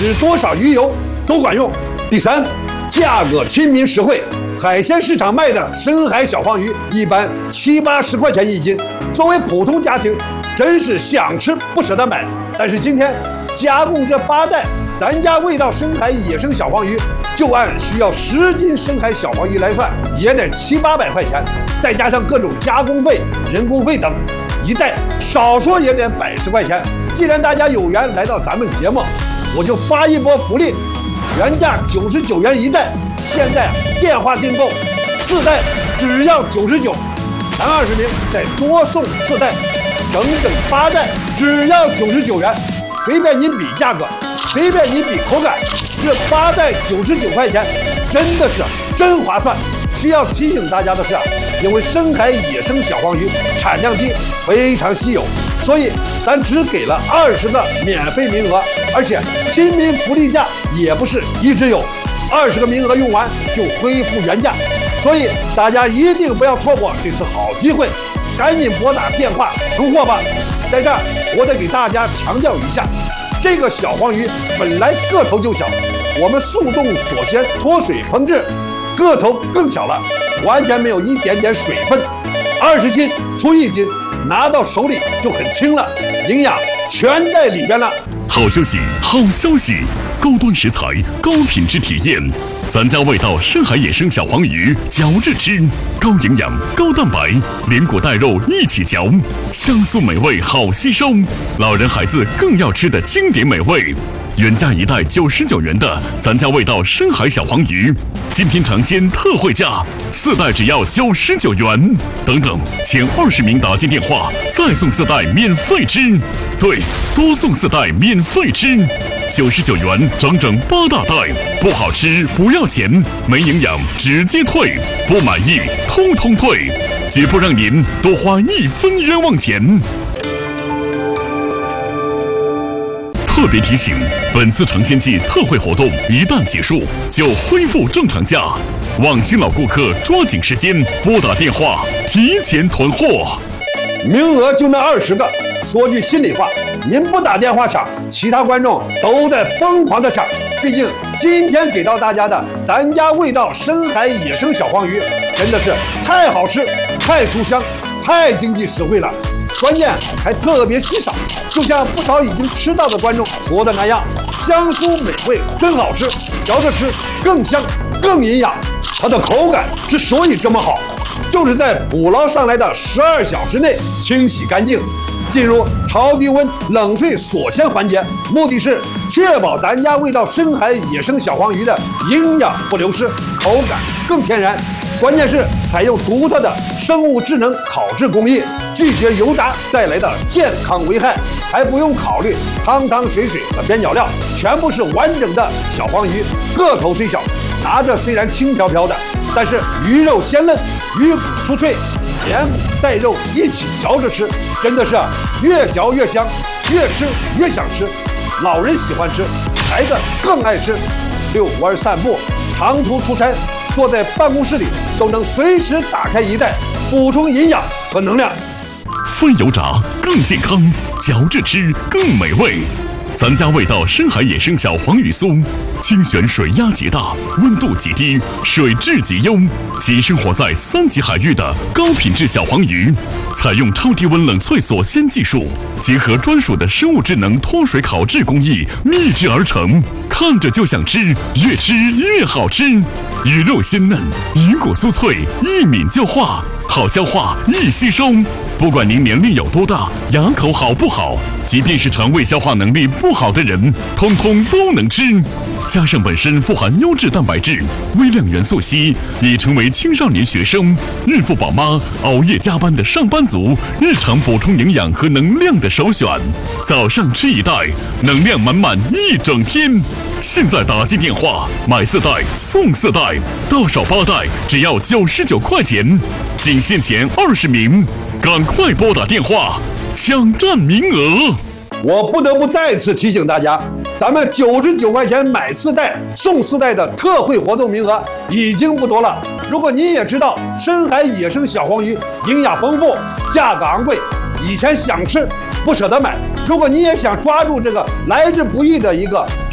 吃多少鱼油都管用。第三，价格亲民实惠。海鲜市场卖的深海小黄鱼一般70、80块钱一斤，作为普通家庭，真是想吃不舍得买。但是今天加工这8袋，咱家味道深海野生小黄鱼，就按需要10斤深海小黄鱼来算，也得700、800块钱，再加上各种加工费、人工费等，一袋少说也得100块钱。既然大家有缘来到咱们节目，我就发一波福利，原价99元一袋，现在电话订购4袋只要99，前20名再多送4袋，整8袋只要99元，随便你比价格，随便你比口感，这8袋99块钱真的是真划算。需要提醒大家的是，因为深海野生小黄鱼产量低，非常稀有，所以咱只给了20个免费名额，而且亲民福利价也不是一直有，20个名额用完就恢复原价，所以大家一定不要错过这次好机会，赶紧拨打电话囤货吧。在这儿我得给大家强调一下，这个小黄鱼本来个头就小，我们速冻锁鲜脱水烹制，个头更小了，完全没有一点点水分，20斤出1斤，拿到手里就很轻了，营养全在里边了。 好消息，好消息！高端食材，高品质体验，咱家味道深海野生小黄鱼，嚼着吃，高营养、高蛋白，连骨带肉一起嚼，香酥美味，好吸收，老人孩子更要吃的经典美味。原价1袋99元的咱家味道深海小黄鱼，今天尝鲜特惠价，4袋只要99元。等等，前20名打进电话，再送4袋免费吃。对，多送4袋免费吃，99元整整8大袋，不好吃不要钱，没营养直接退，不满意通通退，绝不让您多花1分冤枉钱。特别提醒，本次尝鲜季特惠活动一旦结束，就恢复正常价。望新老顾客抓紧时间拨打电话，提前囤货。 名额就那20个，说句心里话，您不打电话抢，其他观众都在疯狂的抢。毕竟今天给到大家的咱家味道深海野生小黄鱼，真的是太好吃、太酥香、太经济实惠了，关键还特别稀少。就像不少已经吃到的观众说的那样，香酥美味，真好吃，嚼着吃更香更营养。它的口感之所以这么好，就是在捕捞上来的12小时内清洗干净，进入超低温冷萃锁鲜环节，目的是确保咱家味道深海野生小黄鱼的营养不流失，口感更天然。关键是采用独特的生物智能烤制工艺，拒绝油炸带来的健康危害，还不用考虑汤汤水水和边角料，全部是完整的小黄鱼，个头虽小，拿着虽然轻飘飘的，但是鱼肉鲜嫩，鱼骨酥脆，连骨带肉一起嚼着吃，真的是越嚼越香，越吃越想吃。老人喜欢吃，孩子更爱吃。遛弯散步，长途出差，坐在办公室里都能随时打开一袋，补充营养和能量。 非油炸更健康，嚼着吃更美味。咱家味道深海野生小黄鱼酥，精选水压极大，温度极低，水质极优，及生活在3级海域的高品质小黄鱼，采用超低温冷萃锁鲜技术，结合专属的生物智能脱水烤制工艺秘制而成，看着就想吃，越吃越好吃。鱼肉鲜嫩，鱼骨酥脆，一抿就化，好消化，易吸收。不管您年龄有多大，牙口好不好，即便是肠胃消化能力不好的人，通通都能吃。加上本身富含优质蛋白质、微量元素硒，已成为青少年学生、孕妇宝妈、熬夜加班的上班族日常补充营养和能量的首选。早上吃1袋，能量满满一整天。现在打进电话买4袋送4袋，到手8袋只要99块钱，仅限前20名，赶快拨打电话抢占名额。 我不得不再次提醒大家，咱们99块钱买4袋送4袋的特惠活动名额已经不多了。如果您也知道深海野生小黄鱼营养丰富，价格昂贵，以前想吃不舍得买，如果你也想抓住这个来之不易的一个